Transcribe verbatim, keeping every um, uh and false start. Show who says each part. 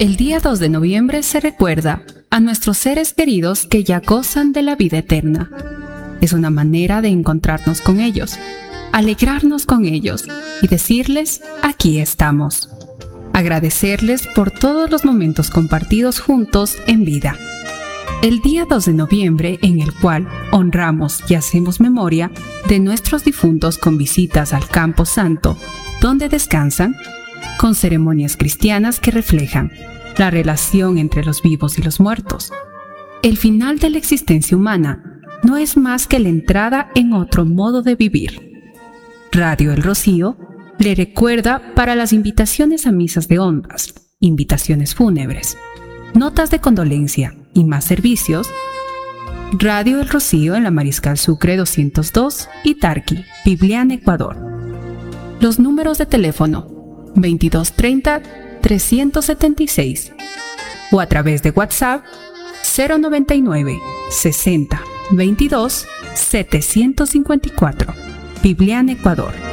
Speaker 1: El día dos de noviembre se recuerda a nuestros seres queridos que ya gozan de la vida eterna. Es una manera de encontrarnos con ellos, alegrarnos con ellos y decirles, aquí estamos. Agradecerles por todos los momentos compartidos juntos en vida. El día dos de noviembre, en el cual honramos y hacemos memoria de nuestros difuntos con visitas al Campo Santo, donde descansan, con ceremonias cristianas que reflejan la relación entre los vivos y los muertos. El final de la existencia humana no es más que la entrada en otro modo de vivir. Radio El Rocío le recuerda para las invitaciones a misas de honras, invitaciones fúnebres, notas de condolencia y más servicios. Radio El Rocío en la Mariscal Sucre doscientos dos y Tarqui, Bibliana, Ecuador. Los números de teléfono veintidós treinta, trescientos setenta y seis o a través de WhatsApp cero noventa y nueve, sesenta, veintidós, setecientos cincuenta y cuatro, Bibliana, Ecuador.